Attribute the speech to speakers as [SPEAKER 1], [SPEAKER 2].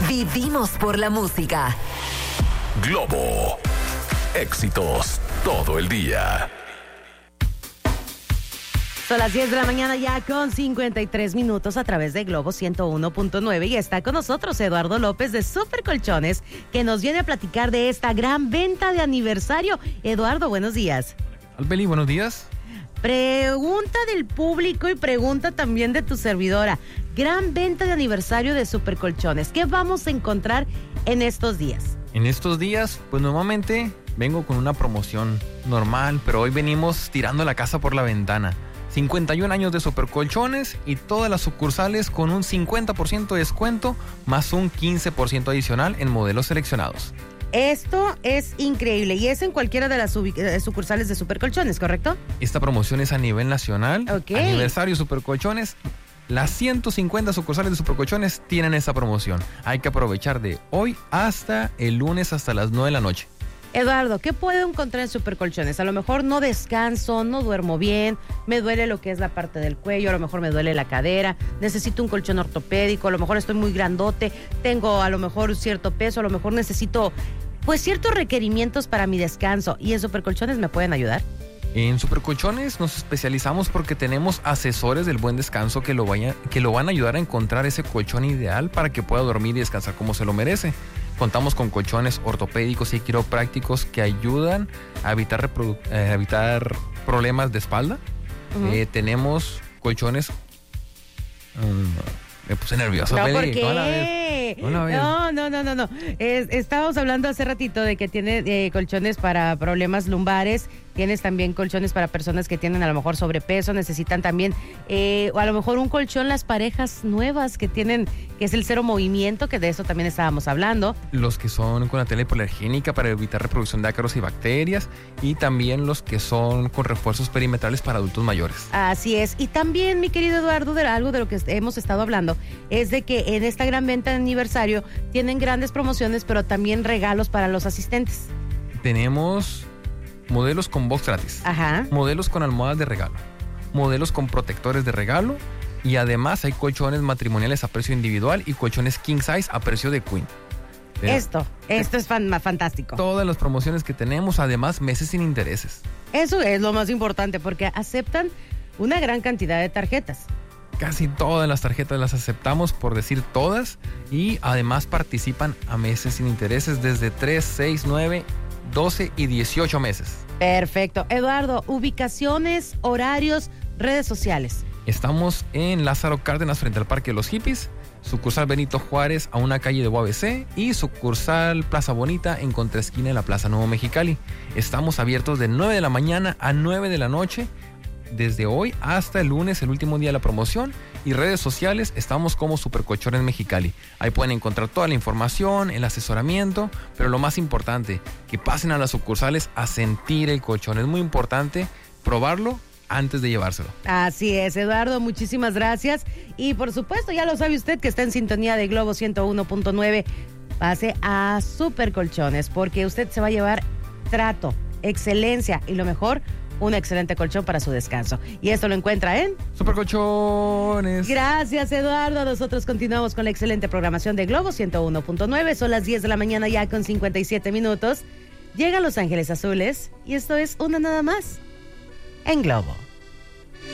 [SPEAKER 1] Vivimos por la música.
[SPEAKER 2] Globo. Éxitos todo el día.
[SPEAKER 3] Son las 10 de la mañana ya con 53 minutos a través de Globo 101.9 y está con nosotros Eduardo López de Super Colchones, que nos viene a platicar de esta gran venta de aniversario. Eduardo, buenos días.
[SPEAKER 4] Albeli, buenos días.
[SPEAKER 3] Pregunta del público y pregunta también de tu servidora. Gran venta de aniversario de Super Colchones. ¿Qué vamos a encontrar en estos días?
[SPEAKER 4] En estos días, pues normalmente vengo con una promoción normal, pero hoy venimos tirando la casa por la ventana. 51 años de Super Colchones y todas las sucursales con un 50% de descuento más un 15% adicional en modelos seleccionados.
[SPEAKER 3] Esto es increíble y es en cualquiera de las sucursales de Super Colchones, ¿correcto?
[SPEAKER 4] Esta promoción es a nivel nacional.
[SPEAKER 3] Ok.
[SPEAKER 4] Aniversario Super Colchones. Las 150 sucursales de Super Colchones tienen esta promoción. Hay que aprovechar de hoy hasta el lunes hasta las 9 de la noche.
[SPEAKER 3] Eduardo, ¿qué puedo encontrar en Super Colchones? A lo mejor no descanso, no duermo bien, me duele lo que es la parte del cuello, a lo mejor me duele la cadera, necesito un colchón ortopédico, a lo mejor estoy muy grandote, tengo a lo mejor cierto peso, a lo mejor necesito pues ciertos requerimientos para mi descanso. ¿Y en Super Colchones me pueden ayudar?
[SPEAKER 4] En Super Colchones nos especializamos porque tenemos asesores del buen descanso que lo van a ayudar a encontrar ese colchón ideal para que pueda dormir y descansar como se lo merece. Contamos con colchones ortopédicos y quiroprácticos que ayudan a evitar problemas de espalda.
[SPEAKER 3] Uh-huh.
[SPEAKER 4] Tenemos colchones... me puse nervioso.
[SPEAKER 3] No,
[SPEAKER 4] Peli.
[SPEAKER 3] ¿por qué? No. Estábamos hablando hace ratito de que tiene colchones para problemas lumbares. Tienes también colchones para personas que tienen a lo mejor sobrepeso, necesitan también, o a lo mejor un colchón las parejas nuevas que tienen, que es el cero movimiento, que de eso también estábamos hablando.
[SPEAKER 4] Los que son con la tela hipoalergénica para evitar reproducción de ácaros y bacterias, y también los que son con refuerzos perimetrales para adultos mayores.
[SPEAKER 3] Así es. Y también, mi querido Eduardo, algo de lo que hemos estado hablando es de que en esta gran venta de aniversario tienen grandes promociones, pero también regalos para los asistentes.
[SPEAKER 4] Tenemos modelos con box gratis.
[SPEAKER 3] Ajá.
[SPEAKER 4] Modelos con almohadas de regalo. Modelos con protectores de regalo. Y además hay colchones matrimoniales a precio individual y colchones king size a precio de queen.
[SPEAKER 3] Esto es fantástico.
[SPEAKER 4] Todas las promociones que tenemos, además meses sin intereses.
[SPEAKER 3] Eso es lo más importante porque aceptan una gran cantidad de tarjetas.
[SPEAKER 4] Casi todas las tarjetas las aceptamos, por decir todas. Y además participan a meses sin intereses desde 3, 6, 9, 12 y 18 meses.
[SPEAKER 3] Perfecto. Eduardo, ubicaciones, horarios, redes sociales.
[SPEAKER 4] Estamos en Lázaro Cárdenas frente al Parque de los Hippies, sucursal Benito Juárez a una calle de UABC y sucursal Plaza Bonita en contraesquina de la Plaza Nuevo Mexicali. Estamos abiertos de 9 de la mañana a 9 de la noche, desde hoy hasta el lunes, el último día de la promoción. Y redes sociales, estamos como Super Colchones Mexicali. Ahí pueden encontrar toda la información, el asesoramiento, pero lo más importante, que pasen a las sucursales a sentir el colchón. Es muy importante probarlo antes de llevárselo.
[SPEAKER 3] Así es, Eduardo, muchísimas gracias. Y por supuesto, ya lo sabe usted que está en sintonía de Globo 101.9. Pase a Super Colchones porque usted se va a llevar trato, excelencia y lo mejor, un excelente colchón para su descanso. Y esto lo encuentra en
[SPEAKER 4] Super Colchones.
[SPEAKER 3] Gracias, Eduardo. Nosotros continuamos con la excelente programación de Globo 101.9. Son las 10 de la mañana ya con 57 minutos. Llega Los Ángeles Azules y esto es Una Nada Más en Globo.